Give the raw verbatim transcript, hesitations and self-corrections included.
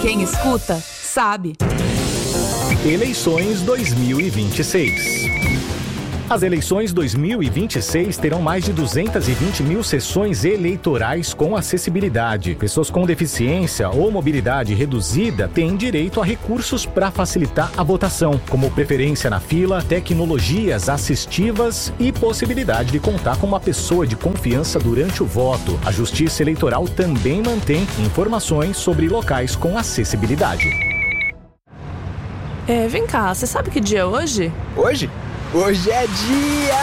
Quem escuta, sabe. Eleições dois mil e vinte e seis. As eleições dois mil e vinte e seis terão mais de duzentas e vinte mil sessões eleitorais com acessibilidade. Pessoas com deficiência ou mobilidade reduzida têm direito a recursos para facilitar a votação, como preferência na fila, tecnologias assistivas e possibilidade de contar com uma pessoa de confiança durante o voto. A Justiça Eleitoral também mantém informações sobre locais com acessibilidade. É, vem cá, você sabe que dia é hoje? Hoje? Hoje é dia